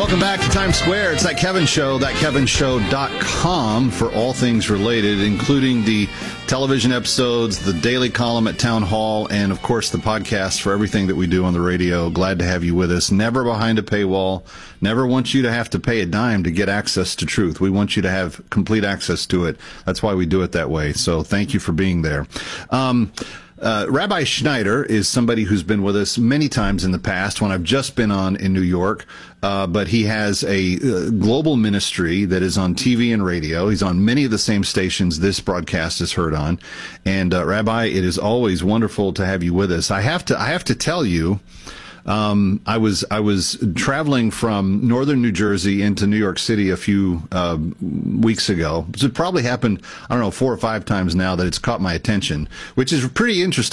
Welcome back to Times Square. It's That Kevin Show, thatkevinshow.com for all things related, including the television episodes, the daily column at Town Hall, and, of course, the podcast for everything that we do on the radio. Glad to have you with us. Never behind a paywall. Never want you to have to pay a dime to get access to truth. We want you to have complete access to it. That's why we do it that way. So thank you for being there. Rabbi Schneider is somebody who's been with us many times in the past when I've just been on in New York, but he has a global ministry that is on TV and radio. He's on many of the same stations this broadcast is heard on. And Rabbi, it is always wonderful to have you with us. I have to tell you, I was traveling from northern New Jersey into New York City a few weeks ago. It probably happened, 4 or 5 times now that it's caught my attention, which is pretty interesting.